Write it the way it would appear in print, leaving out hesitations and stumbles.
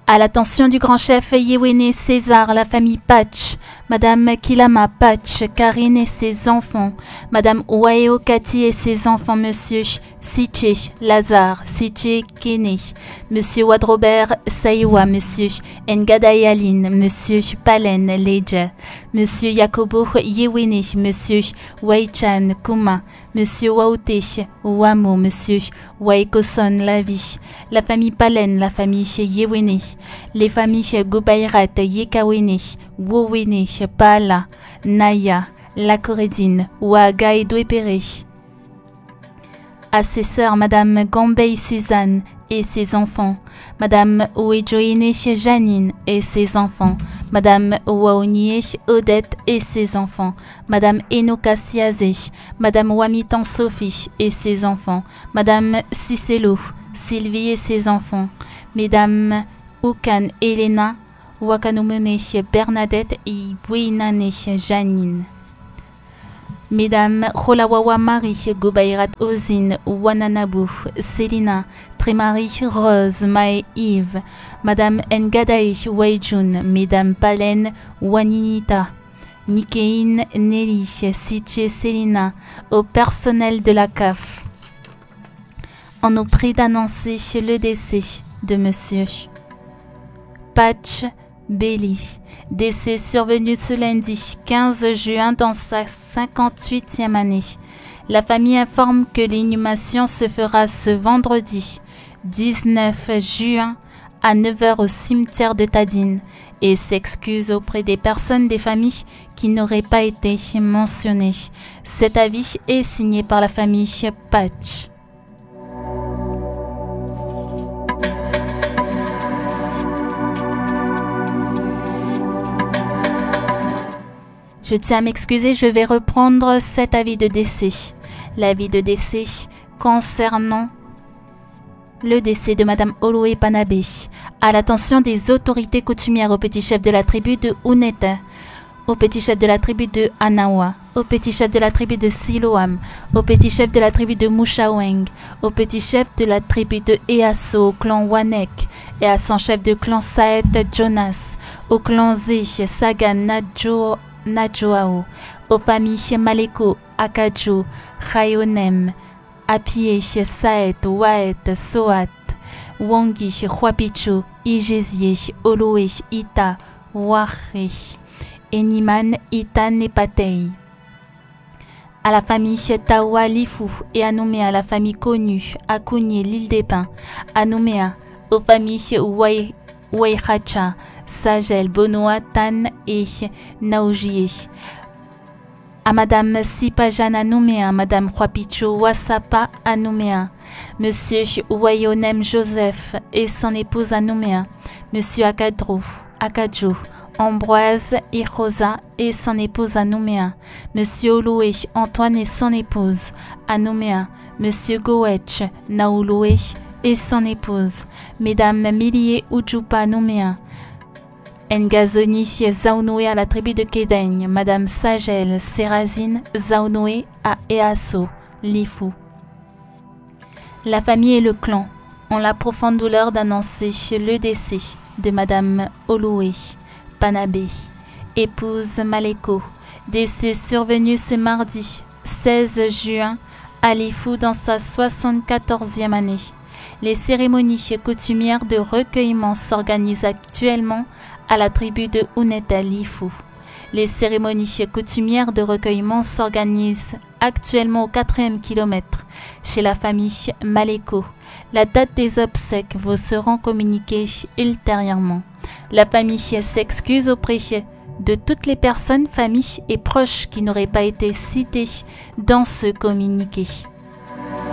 À l'attention du grand chef Yewene César, la famille Patch, Madame Kilama Patch, Karine et ses enfants, Madame Waeo Kati et ses enfants, Monsieur Siche Lazare, Siche Kene, Monsieur Wadrobert Saïwa, Monsieur Ngadaï Aline, Monsieur Palen Leja, Monsieur Yakobo Yewene, Monsieur Waichan Kuma, Monsieur Waute Wamo, Monsieur Waikoson Lavi, la famille Palen, la famille Yewene, les familles Goubayrat, Yekawene, Wowene, Pala, Naya, Lacorédine, Ouaga et Douépéré. À ses sœurs, Madame Gambey Suzanne et ses enfants, Madame Ouejoine Janine et ses enfants, Madame Ouaonie Odette et ses enfants, Madame Enoka Siazé, Madame Wamitan Sophie et ses enfants, Madame Cicelo, Sylvie et ses enfants, Mesdames Oukan Elena, Wakanumune Bernadette et Bouinane Janine. Mesdames Rolawawa Marie, Goubayrat Ozine, Wananabu, Célina, Trémarie, Rose, Mae Yves, Madame Ngadaï Waijun, Mesdames Palen, Waninita, Nikein, Nelly, Siche, Célina, au personnel de la CAF. On nous prie d'annoncer le décès de Monsieur Patch Belly, décès survenu ce lundi 15 juin dans sa 58e année. La famille informe que l'inhumation se fera ce vendredi 19 juin à 9h au cimetière de Tadine et s'excuse auprès des personnes des familles qui n'auraient pas été mentionnées. Cet avis est signé par la famille Patch. Je tiens à m'excuser, je vais reprendre cet avis de décès. L'avis de décès concernant le décès de Madame Oloé Panabé. À l'attention des autorités coutumières, au petit chef de la tribu de Ouneta, au petit chef de la tribu de Anawa, au petit chef de la tribu de Siloam, au petit chef de la tribu de Mouchaweng, au petit chef de la tribu de Easo, au clan Wanek, et à son chef de clan Saet Jonas, au clan Zé, Sagan Nadjoao, aux familles Maleko, Akadjo, Chayonem, Apie, Saet, Waet, Soat, Wangi, Huapicho, Ijezie, Oloé, Ita, Wahe, Eniman, Itan et Patei. À la famille Tawa Lifu et à Nouméa, la famille connue, à Kounié, l'île des Pins, à Nouméa, aux familles Weihacha, Sagel, Bonoa, Tan et Naoujie. À Madame Sipajana Nouméa, Madame Huapicho Wasapa à Nouméa, Monsieur Wayonem Joseph et son épouse à Nouméa, Monsieur Akadjo, Ambroise et Rosa et son épouse à Nouméa, Monsieur Oloué, Antoine et son épouse à Nouméa, Monsieur Goetch, Naouloué et son épouse, Mesdames Milié Ujupa Nouméa, Ngazoni Zaunoué à la tribu de Kédaigne, Madame Sagel Sérazine Zaunoué à Easo, Lifu. La famille et le clan ont la profonde douleur d'annoncer le décès de Madame Oloué Panabé, épouse Maleko, décès survenu ce mardi 16 juin à Lifu dans sa 74e année. Les cérémonies coutumières de recueillement s'organisent actuellement à la tribu de Ouneta Lifu. Les cérémonies coutumières de recueillement s'organisent actuellement au 4e kilomètre chez la famille Maleko. La date des obsèques vous seront communiquées ultérieurement. La famille s'excuse auprès de toutes les personnes, familles et proches qui n'auraient pas été citées dans ce communiqué.